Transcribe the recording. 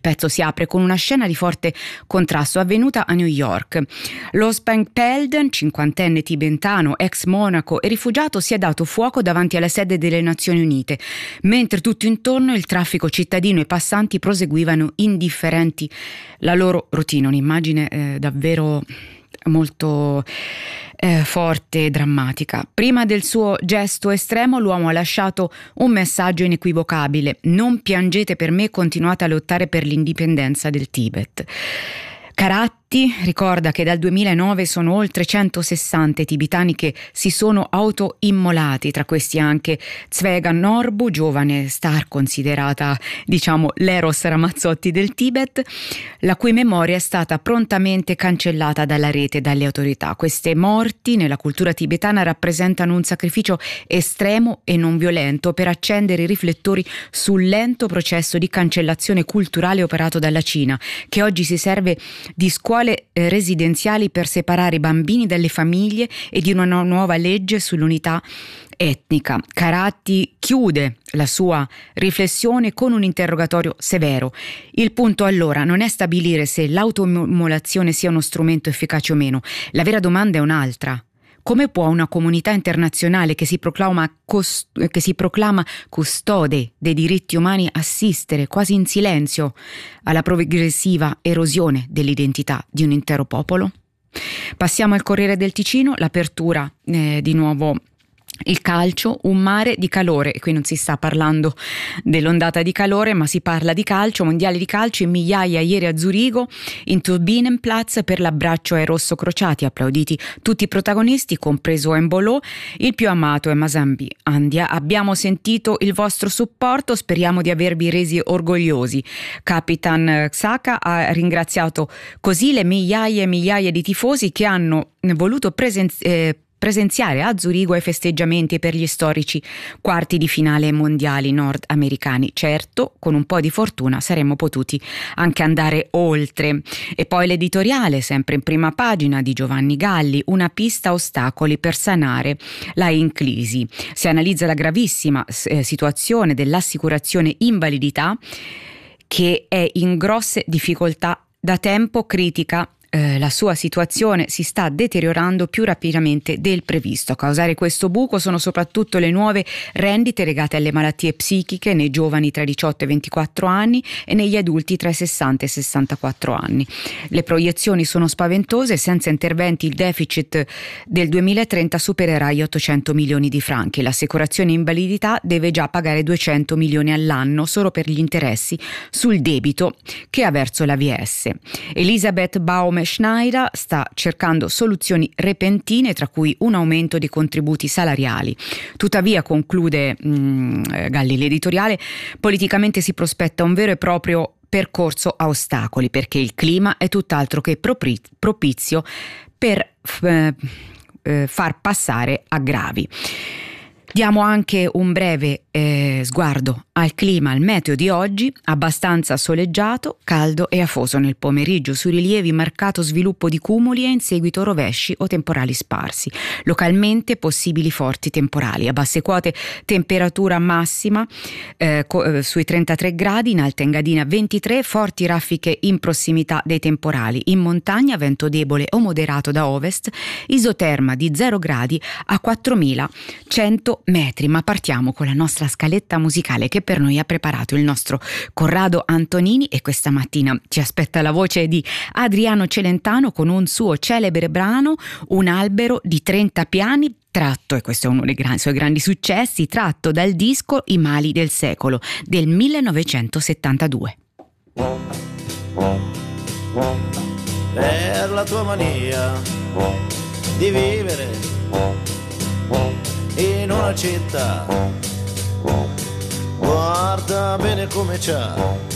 pezzo si apre con una scena di forte contrasto avvenuta a New York. Lo Spangpelden, cinquantenne tibetano, ex monaco e rifugiato, si è dato fuoco davanti alla sede delle Nazioni Unite, mentre tutto intorno il traffico cittadino e passanti proseguivano indifferenti la loro routine. Un'immagine davvero molto forte e drammatica. Prima del suo gesto estremo l'uomo ha lasciato un messaggio inequivocabile: non piangete per me, continuate a lottare per l'indipendenza del Tibet. Karatti ricorda che dal 2009 sono oltre 160 i tibetani che si sono autoimmolati, tra questi anche Tsvegan Norbu, giovane star considerata l'Eros Ramazzotti del Tibet, la cui memoria è stata prontamente cancellata dalla rete e dalle autorità. Queste morti nella cultura tibetana rappresentano un sacrificio estremo e non violento per accendere i riflettori sul lento processo di cancellazione culturale operato dalla Cina, che oggi si serve di scuole residenziali per separare i bambini dalle famiglie e di una nuova legge sull'unità etnica. Karatti chiude la sua riflessione con un interrogatorio severo. Il punto allora non è stabilire se l'autoimmolazione sia uno strumento efficace o meno. La vera domanda è un'altra. Come può una comunità internazionale che si proclama custode dei diritti umani assistere quasi in silenzio alla progressiva erosione dell'identità di un intero popolo? Passiamo al Corriere del Ticino, l'apertura di nuovo. Il calcio, un mare di calore, e qui non si sta parlando dell'ondata di calore, ma si parla di calcio, mondiale di calcio, in migliaia ieri a Zurigo, in Turbinenplatz per l'abbraccio ai rosso-crociati, applauditi tutti i protagonisti, compreso Embolo. Il più amato è Masambi Andia. Abbiamo sentito il vostro supporto, speriamo di avervi resi orgogliosi. Capitan Xhaka ha ringraziato così le migliaia e migliaia di tifosi che hanno voluto presenziare a Zurigo ai festeggiamenti per gli storici quarti di finale mondiali nordamericani. Certo, con un po' di fortuna saremmo potuti anche andare oltre. E poi l'editoriale, sempre in prima pagina, di Giovanni Galli, una pista ostacoli per sanare la crisi. Si analizza la gravissima situazione dell'assicurazione invalidità, che è in grosse difficoltà da tempo. Critica la sua situazione si sta deteriorando più rapidamente del previsto. A causare questo buco sono soprattutto le nuove rendite legate alle malattie psichiche nei giovani tra i 18 e i 24 anni e negli adulti tra i 60 e i 64 anni. Le proiezioni sono spaventose: senza interventi il deficit del 2030 supererà gli 800 milioni di franchi. L'assicurazione invalidità deve già pagare 200 milioni all'anno solo per gli interessi sul debito che ha verso l'AVS. Elisabeth Baume-Schneider sta cercando soluzioni repentine, tra cui un aumento dei contributi salariali. Tuttavia, conclude Galli l'editoriale, politicamente si prospetta un vero e proprio percorso a ostacoli, perché il clima è tutt'altro che propizio per far passare aggravi. Diamo anche un breve sguardo al clima, al meteo di oggi: abbastanza soleggiato, caldo e afoso nel pomeriggio, sui rilievi marcato sviluppo di cumuli e in seguito rovesci o temporali sparsi. Localmente possibili forti temporali. A basse quote temperatura massima sui 33 gradi, in Alta Engadina 23, forti raffiche in prossimità dei temporali. In montagna vento debole o moderato da ovest, isoterma di 0 gradi a 4100 metri. Ma partiamo con la nostra scaletta musicale che per noi ha preparato il nostro Corrado Antonini, e questa mattina ci aspetta la voce di Adriano Celentano con un suo celebre brano, Un albero di 30 piani, tratto, e questo è uno dei suoi grandi successi, tratto dal disco I mali del secolo del 1972. Per la tua mania di vivere in una città, guarda bene come c'ha